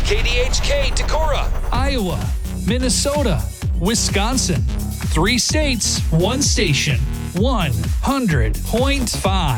KDHK Decorah, Iowa, Minnesota, Wisconsin. 3 states, 1 station, 100.5